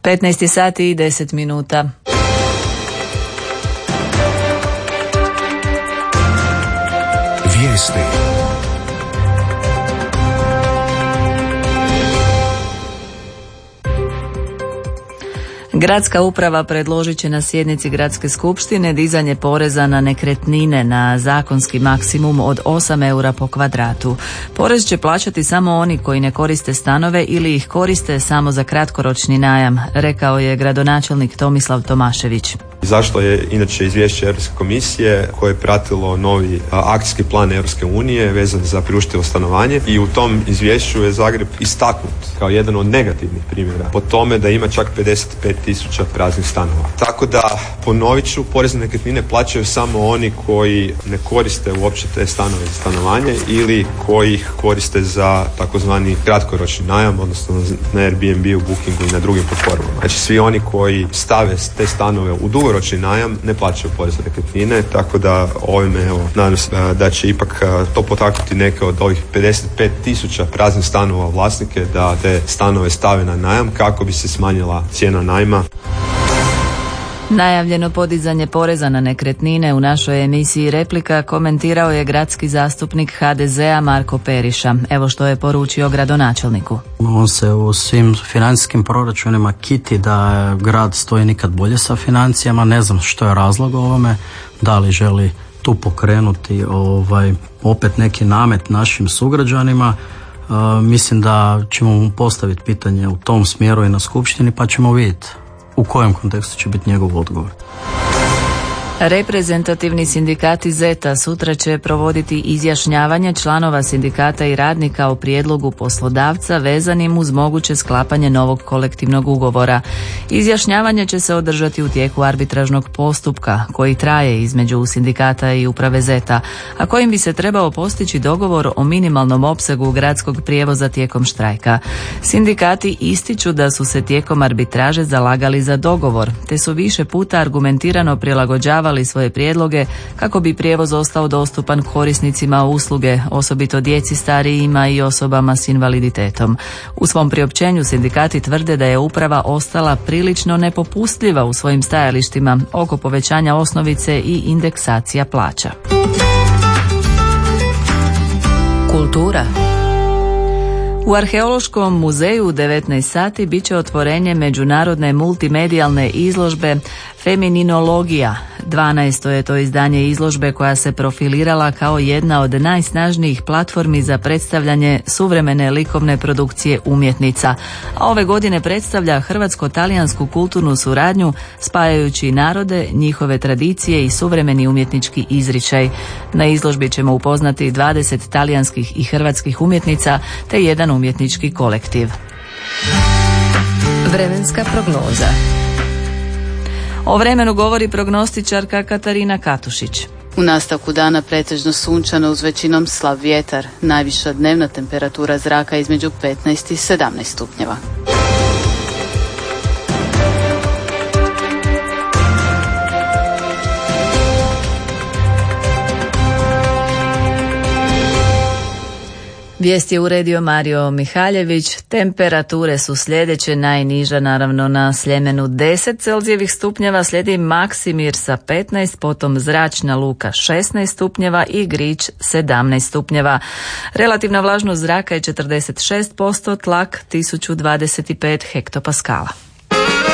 15 sati i 10 minuta. Vijesti. Gradska uprava predložit će na sjednici Gradske skupštine dizanje poreza na nekretnine na zakonski maksimum od 8 eura po kvadratu. Porez će plaćati samo oni koji ne koriste stanove ili ih koriste samo za kratkoročni najam, rekao je gradonačelnik Tomislav Tomašević. Zašto je inače izvješće Europske komisije koje je pratilo novi akcijski plan Europske unije vezan za priuštivo stanovanje i u tom izvješću je Zagreb istaknut kao jedan od negativnih primjera po tome da ima čak 55.000 praznih stanova. Tako da, ponovit ću, porez na nekretnine plaćaju samo oni koji ne koriste uopće te stanove za stanovanje ili koji ih koriste za takozvani kratkoročni najam, odnosno na Airbnb, u Bookingu i na drugim platformama. Znači svi oni koji stave te stanove u dugoročni najam ne plaćaju porez na nekretnine, tako da ovime nadam se da će ipak to potaknuti neke od ovih 55.000 praznih stanova vlasnike da te stanove stave na najam kako bi se smanjila cijena najma. Najavljeno podizanje poreza na nekretnine u našoj emisiji Replika komentirao je gradski zastupnik HDZ-a Marko Periša. Evo što je poručio gradonačelniku. On se u svim financijskim proračunima kiti da grad stoji nikad bolje sa financijama. Ne znam što je razlog ovome, da li želi tu pokrenuti opet neki namet našim sugrađanima. Mislim da ćemo mu postaviti pitanje u tom smjeru i na skupštini pa ćemo vidjeti u kojem kontekstu će biti njegov odgovor. Reprezentativni sindikati ZETA sutra će provoditi izjašnjavanje članova sindikata i radnika o prijedlogu poslodavca vezanim uz moguće sklapanje novog kolektivnog ugovora. Izjašnjavanje će se održati u tijeku arbitražnog postupka koji traje između sindikata i uprave ZETA, a kojim bi se trebao postići dogovor o minimalnom opsegu gradskog prijevoza tijekom štrajka. Sindikati ističu da su se tijekom arbitraže zalagali za dogovor, te su više puta argumentirano prilagođavali svoje prijedloge kako bi prijevoz ostao dostupan korisnicima usluge, osobito djeci, starijima i osobama s invaliditetom. U svom priopćenju sindikati tvrde da je uprava ostala prilično nepopustljiva u svojim stajalištima oko povećanja osnovice i indeksacija plaća. Kultura. U Arheološkom muzeju u 19 sati bit će otvorenje međunarodne multimedijalne izložbe Femininologija. 12. je to izdanje izložbe koja se profilirala kao jedna od najsnažnijih platformi za predstavljanje suvremene likovne produkcije umjetnica, a ove godine predstavlja hrvatsko-talijansku kulturnu suradnju spajajući narode, njihove tradicije i suvremeni umjetnički izričaj. Na izložbi ćemo upoznati 20 talijanskih i hrvatskih umjetnica te jedan umjetnički kolektiv. Vremenska prognoza. O vremenu govori prognostičarka Katarina Katušić. U nastavku dana pretežno sunčano uz većinom slab vjetar. Najviša dnevna temperatura zraka između 15 i 17 stupnjeva. Vijest je uredio Mario Mihaljević. Temperature su sljedeće: najniža naravno na Sljemenu 10 Celzijevih stupnjeva, slijedi Maksimir sa 15, potom Zračna luka 16 stupnjeva i Grič 17 stupnjeva. Relativna vlažnost zraka je 46%, tlak 1025 hektopaskala.